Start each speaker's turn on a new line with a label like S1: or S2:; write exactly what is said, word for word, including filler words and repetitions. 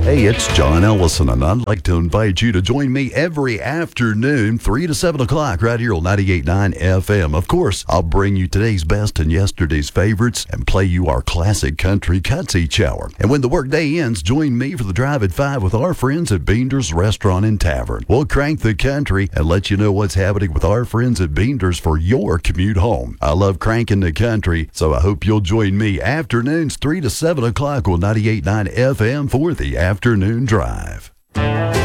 S1: Hey, it's John Ellison, and I'd like to invite you to join me every afternoon, three to seven o'clock, right here on ninety-eight point nine F M. Of course, I'll bring you today's best and yesterday's favorites and play you our classic country cuts each hour. And when the workday ends, join me for the drive at five with our friends at Beender's Restaurant and Tavern. We'll crank the country and let you know what's happening with our friends at Beender's for your commute home. I love cranking the country, so I hope you'll join me afternoons, three to seven o'clock on ninety-eight point nine F M for the afternoon drive.